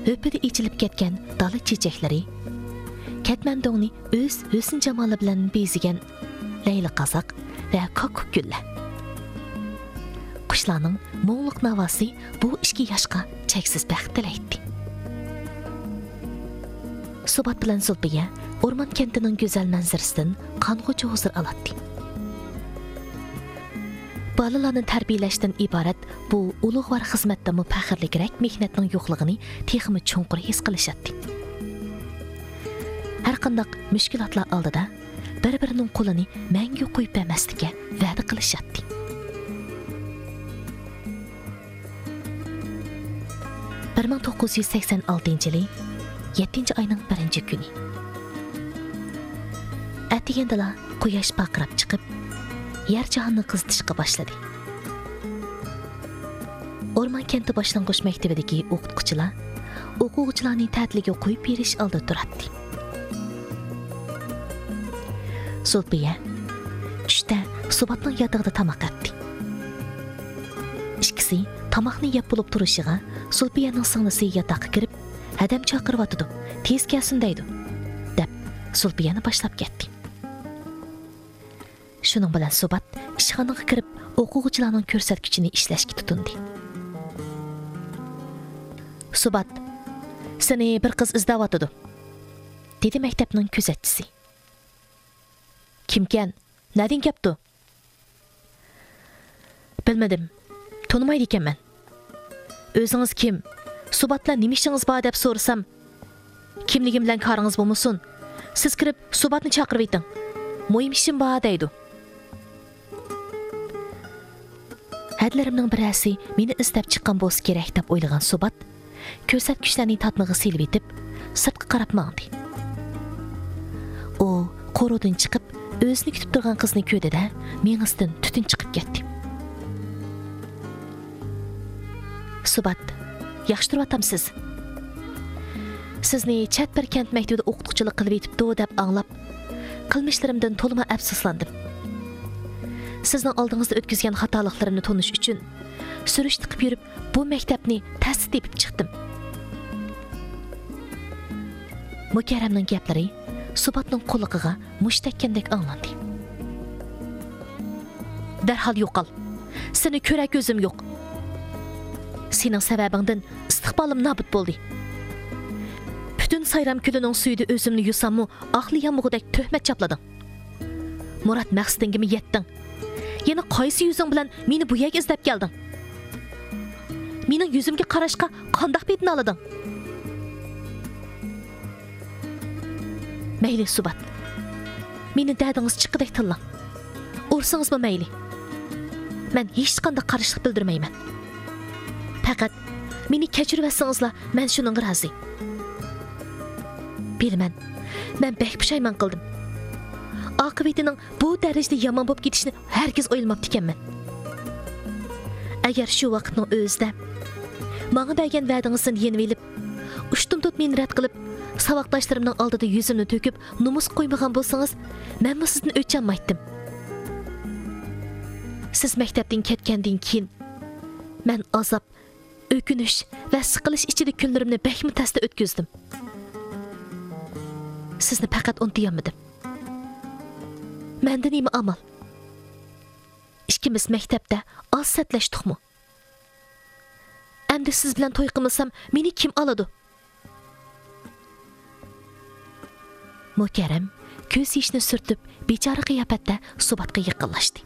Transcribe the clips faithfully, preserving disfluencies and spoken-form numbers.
höpüde içilip ketken dalı çiçekleri, Ketmandongni öz hüsn jamali bilan bezigan Leyli qazaq va ko'k gullar. Qushlarning mo'ngluq navosi bu ikki yoshga cheksiz baxt tilaydi. Subat bilan Zulfiya o'rmon kentining go'zal manzarasidan qong'uchi huzur oladi. Balalarni tarbiyalashdan iborat bu ulug'vor xizmatda faxrligirak mehnatning yo'qligini texmi chunqur his qilishadi. Har qanday mushkulotlar oldida bir-birining qo'lini mangu qo'yib bermaslikka va'da qilishadi. bir ming to'qqiz yuz sakson oltinchi yil yettinchi oyning birinchi kuni. Atigandala quyosh baqirab chiqib, yer jahonni qizitishga boshladi. O'rmon kenti boshlang'ich maktabidagi o'qituvchilar o'quvchilarning ta'tiliga qo'yib berish oldida turadi. Zulfiya tushda Subatning yotog'ida tamoq yedi. Ikkisi tamoqni yeb bo'lib turishiga Zulfiyaning singlisi yotoqqa kirib, "Hadam chaqiryotdi, tez kelsin" deydi, deb Zulfiyani boshlab ketdi. Shuning bilan Subat ishxonaga kirib, o'quvchilarning ko'rsatkichini ishlashga tutindi. Subat, "Seni bir qiz izlayotdi", dedi maktabning kuzatchisi. "Kimkan? Nadin kepti?" "Bilmadim. Tanımaydı ekanman. O'zingiz kim? Subatla nima ishingiz bor deb so'rasam, kimligim bilan qaringiz bo'lmasin. Siz kirib Subatni chaqirib eting. Muhim ishim bor deydi. Hadlarimning birasi meni istab chiqqan bo'lsa kerak deb o'ylagan Subat, ko'rsatkichlarning tatmig'i silib etib, sirtqa qarab mandi. U qo'rodan chiqib, o'zini kutib turgan qizni ko'rdi-da, mengisidan tutun chiqib ketdi. Subat, yaxshi turyotamsiz? Sizni chat bir kent maktabida o'qituvchilik qilib etibdi deb anglab, qilmishlarimdan to'lima afsuslandim. Sizning oldingizda o'tkazgan xatoliklarimni tonish uchun surishti qilib yurib, bu maktabni ta'sis etib chiqdim. Mukarramning gaplari Subatning qo'liqiga mushtakkandek anglandi. "Darhol yo'qol. Seni ko'rak o'zim yo'q. Sening sababingdan istiqbolim nobud bo'ldi. Butun Sayram ko'lining suyida o'zimni yusammu, aqli yomg'idek tuhmat chaplading. Murad maqsadingga yetding. Yana qaysi yuzing bilan meni bu yerga izlab kelding? Mening yuzimga qarashqa qanday betni olding?" "Mayli Subat. Meni dadingiz chiqidek tillang. Ursingizmi mayli. Men hech qanday qarshilik bildirmayman. Faqat meni kechirvatsingizlar, men shuning rozi. Bilman, men bek pushaymon qildim. Oqibatining bu darajada yomon bo'lib ketishini hargiz o'ylamabdi ekanman. Agar shu vaqtning o'zida menga bergan va'dingizni yenib elib, ushtum tut meni rad qilib, savoqdoshlarimning oldida yuzimni to'kib, numus qo'ymagan bo'lsangiz, men bu sizdan o'chanmaydim. Siz maktabdan ketgandan keyin men azob, o'kinish va siqilish ichida kunlarimni bekmi tasda o'tkazdim. Sizni faqat unutmaydim. Menda nima amal? Ikkimiz maktabda oz satlashdikmi? Endi siz bilan to'y qilmasam, meni kim oladi? Mukarram ko'z yishni surtib, bechora qiyofatda Subatga yaqinlashdi.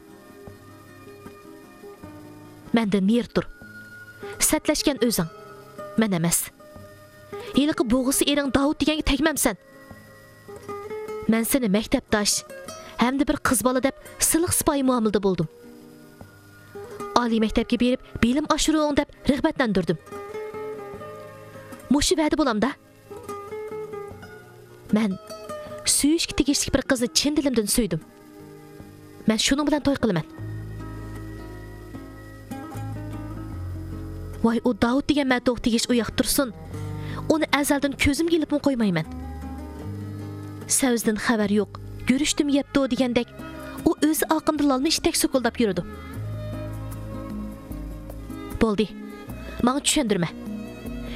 "Menda ner tur. Satlashgan o'zing, men emas. Yiliqi bo'g'isi ering Davud deganga tegmamsan. Men seni maktabdosh hamda bir qiz bola deb siliq sipoyi muomalada bo'ldim. Oliy maktabga berib, bilim oshiruving deb rag'batlantirdim. Mushi va'da bo'lamda. Men suyishga tegishli bir qizni chin dilimdan suydim. Men shuning bilan to'y qilaman." Voy, u Davud degan maddoq tegish u yoq tursin. Uni azaldan ko'zim kelib qo'ymayman. Savzdan xabar yo'q. Görüşdüm yepti o degandek, u o'zi oqimdilalni ishdak so'qildab yurdi. Bo'ldi. Menga tushundirma.